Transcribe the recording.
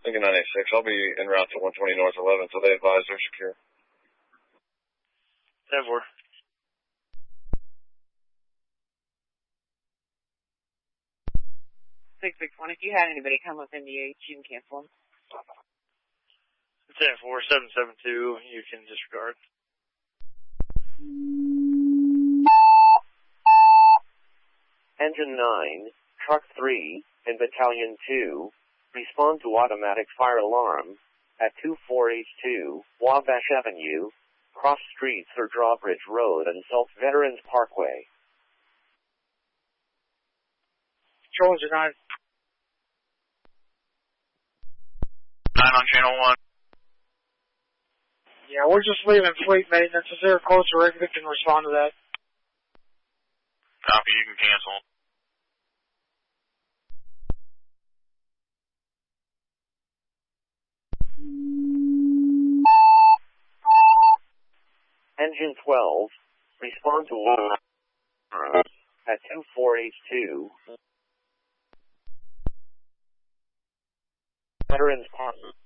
Lincoln 986. I'll be en route to 120 North 11, so they advise they're secure. 10-4. Six one. If you had anybody come within the H, you can cancel them. 10-4, 772. You can disregard. Engine 9, Truck 3, and Battalion 2 respond to automatic fire alarm at 24H2 Wabash Avenue, cross streets or Drawbridge Road and South Veterans Parkway. Controls are 9. 9 on channel 1. Yeah, we're just leaving fleet maintenance. Is there a closer rig that can respond to that? Copy, you can cancel. Engine 12, respond to alarm at 24H2 Veterans Parkway.